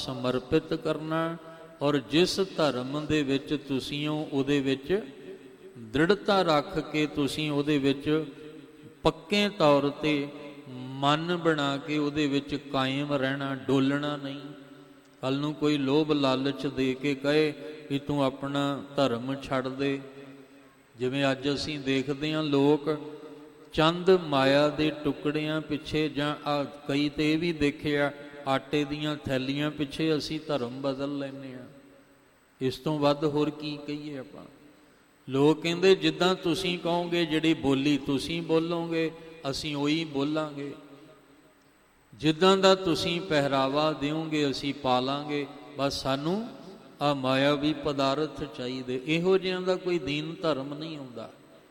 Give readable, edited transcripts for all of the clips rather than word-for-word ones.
ਸਮਰਪਿਤ ਕਰਨਾ, ਔਰ ਜਿਸ ਧਰਮ ਦੇ ਵਿੱਚ ਤੁਸੀਂ ਹੋ ਉਹਦੇ ਵਿੱਚ ਦ੍ਰਿੜਤਾ ਰੱਖ ਕੇ ਤੁਸੀਂ ਉਹਦੇ ਵਿੱਚ ਪੱਕੇ ਤੌਰ 'ਤੇ ਮਨ ਬਣਾ ਕੇ ਉਹਦੇ ਵਿੱਚ ਕਾਇਮ ਰਹਿਣਾ, ਡੋਲਣਾ ਨਹੀਂ। ਕੱਲ੍ਹ ਨੂੰ ਕੋਈ ਲੋਭ ਲਾਲਚ ਦੇ ਕੇ ਕਹੇ ਵੀ ਤੂੰ ਆਪਣਾ ਧਰਮ ਛੱਡ ਦੇ। ਜਿਵੇਂ ਅੱਜ ਅਸੀਂ ਦੇਖਦੇ ਹਾਂ ਲੋਕ ਚੰਦ ਮਾਇਆ ਦੇ ਟੁਕੜਿਆਂ ਪਿੱਛੇ, ਜਾਂ ਕਈ ਤੇ ਇਹ ਵੀ ਦੇਖਿਆ ਆਟੇ ਦੀਆਂ ਥੈਲੀਆਂ ਪਿੱਛੇ ਅਸੀਂ ਧਰਮ ਬਦਲ ਲੈਂਦੇ ਹਾਂ। ਇਸ ਤੋਂ ਵੱਧ ਹੋਰ ਕੀ ਕਹੀਏ ਆਪਾਂ। ਲੋਕ ਕਹਿੰਦੇ ਜਿੱਦਾਂ ਤੁਸੀਂ ਕਹੋਗੇ, ਜਿਹੜੀ ਬੋਲੀ ਤੁਸੀਂ ਬੋਲੋਗੇ ਅਸੀਂ ਉਹੀ ਬੋਲਾਂਗੇ, ਜਿੱਦਾਂ ਦਾ ਤੁਸੀਂ ਪਹਿਰਾਵਾ ਦਿਓਗੇ ਅਸੀਂ ਪਾ ਲਾਂਗੇ, ਬਸ ਸਾਨੂੰ ਆ ਮਾਇਆਵੀ ਪਦਾਰਥ ਚਾਹੀਦੇ। ਇਹੋ ਜਿਹਿਆਂ ਦਾ ਕੋਈ ਦੀਨ ਧਰਮ ਨਹੀਂ ਆਉਂਦਾ।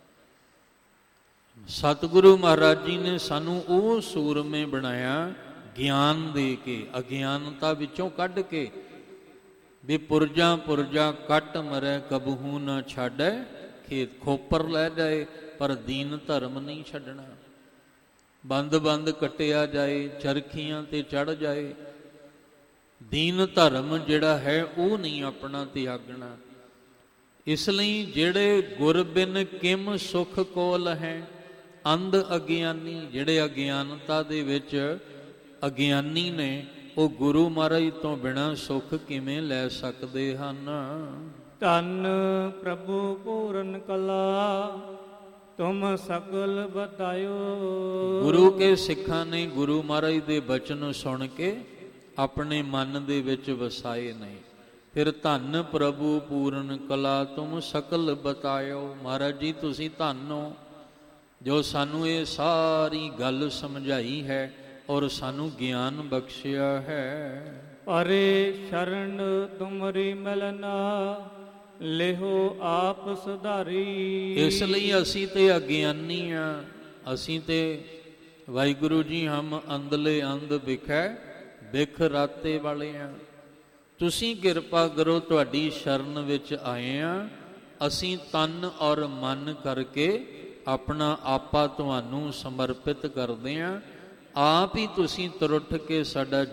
ਸਤਿਗੁਰੂ ਮਹਾਰਾਜ ਜੀ ਨੇ ਸਾਨੂੰ ਉਹ ਸੂਰਮੇ ਬਣਾਇਆ ਗਿਆਨ ਦੇ ਕੇ, ਅਗਿਆਨਤਾ ਵਿੱਚੋਂ ਕੱਢ ਕੇ, ਵੀ ਪੁਰਜਾ ਪੁਰਜਾ ਕੱਟ ਮਰੈ ਕਬਹੂ ਨਾ ਛਾੜੈ ਖੇਤ। ਖੋਪਰ ਲੈ ਜਾਏ ਪਰ ਦੀਨ ਧਰਮ ਨਹੀਂ ਛੱਡਣਾ। ਬੰਦ ਬੰਦ ਕੱਟਿਆ ਜਾਏ, ਚਰਖੀਆਂ ਤੇ ਚੜ੍ਹ ਜਾਏ, ਦੀਨ ਧਰਮ ਜਿਹੜਾ ਹੈ ਉਹ ਨਹੀਂ ਆਪਣਾ ਤਿਆਗਣਾ। ਇਸ ਲਈ ਜਿਹੜੇ ਗੁਰ ਬਿਨ ਕਿਮ ਸੁਖ ਕੋਲ ਹੈ, ਅੰਧ ਅਗਿਆਨੀ, ਜਿਹੜੇ ਅਗਿਆਨਤਾ ਦੇ ਵਿੱਚ ਅਗਿਆਨੀ ਨੇ, ਉਹ ਗੁਰੂ ਮਹਾਰਾਜ ਤੋਂ ਬਿਨਾਂ ਸੁੱਖ ਕਿਵੇਂ ਲੈ ਸਕਦੇ ਹਨ। ਧੰਨ ਪ੍ਰਭੂ ਪੂਰਨ ਕਲਾ ਤੁਮ ਸਗਲ ਬਤਾਇਓ। ਗੁਰੂ ਕੇ ਸਿੱਖਾਂ ਨੇ ਗੁਰੂ ਮਹਾਰਾਜ ਦੇ ਬਚਨ ਸੁਣ ਕੇ ਆਪਣੇ ਮਨ ਦੇ ਵਿੱਚ ਵਸਾਏ ਨੇ। ਫਿਰ ਧੰਨ ਪ੍ਰਭੂ ਪੂਰਨ ਕਲਾ ਤੁਮ ਸਕਲ ਬਤਾਇਓ। ਮਹਾਰਾਜ ਜੀ ਤੁਸੀਂ ਧੰਨ ਹੋ ਜੋ ਸਾਨੂੰ ਇਹ ਸਾਰੀ ਗੱਲ ਸਮਝਾਈ ਹੈ ਔਰ ਸਾਨੂੰ ਗਿਆਨ ਬਖਸ਼ਿਆ ਹੈ। ਅਰੇ ਸ਼ਰਨ ਤੁਮਰੀ ਮਿਲਨਾ ਲਿਹੋ ਆਪ ਸੁਧਾਰੀ। ਇਸ ਲਈ ਅਸੀਂ ਤੇ ਅਗਿਆਨੀ ਆ, ਅਸੀਂ ਤੇ ਵਾਹਿਗੁਰੂ ਜੀ ਹਮ ਅੰਧਲੇ ਅੰਧ ਵਿਖੈ ਬਿਖ ਰਾਤੇ ਵਾਲੇ ਆ। ਤੁਸੀਂ ਕਿਰਪਾ ਕਰੋ, ਤੁਹਾਡੀ ਸ਼ਰਨ ਵਿੱਚ ਆਏ ਆ। ਅਸੀਂ ਤਨ ਔਰ ਮਨ ਕਰਕੇ ਆਪਣਾ ਆਪਾ ਤੁਹਾਨੂੰ ਸਮਰਪਿਤ ਕਰਦੇ ਹਾਂ। ਆਪ ਹੀ ਤੁਸੀਂ ਤੁਰ ਉੱਠ ਕੇ ਸਾਡਾ